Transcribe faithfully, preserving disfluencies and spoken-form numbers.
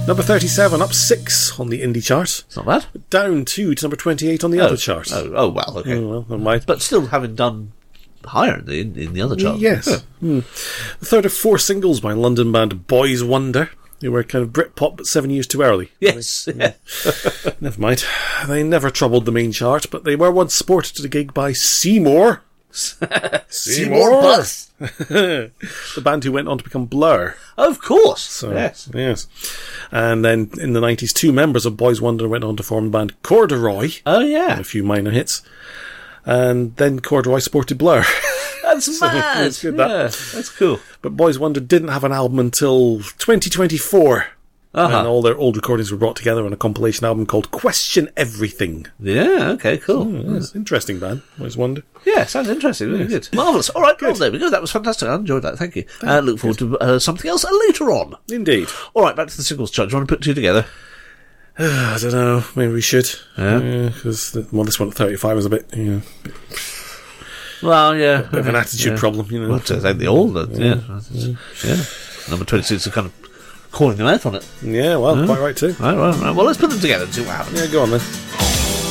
Number thirty-seven, up six on the indie chart. It's not bad. Down two to number twenty-eight on the oh, other chart. Oh, oh well, okay. Oh, well, never mind. But still having done higher in the, in, in the other chart. Yes. Yeah. Hmm. The third of four singles by London band Boys Wonder. They were kind of Britpop, but seven years too early. Yes. Yeah. Never mind. They never troubled the main chart, but they were once supported at a gig by Seymour. Seymour Bus. The band who went on to become Blur. Of course. So, yes. Yes. And then in the nineties, two members of Boys Wonder went on to form the band Corduroy. Oh, yeah. And a few minor hits. And then Corduroy supported Blur. That's So, mad. it's good, yeah, that. that's cool. But Boys Wonder didn't have an album until twenty twenty-four. Uh-huh. And all their old recordings were brought together in a compilation album called Question Everything. Yeah, okay, cool. Oh, yes. Interesting band, Boys Wonder. Yeah, sounds interesting. Really good. Marvellous. All right, well, there we go. That was fantastic. I enjoyed that. Thank you. I uh, look forward to uh, something else later on. Indeed. All right, back to the singles chart. Do you want to put two together? I don't know. Maybe we should. Yeah. Because, yeah, well, this one at thirty-five was a bit, you know, Well, yeah. bit of an attitude yeah. problem, you know. Well, I think they all did, yeah. Yeah. yeah. Number twenty-six are kind of calling them out on it. Yeah, well, Yeah. quite right too. Right, right, right. Well, let's put them together and see what happens. Yeah, go on then.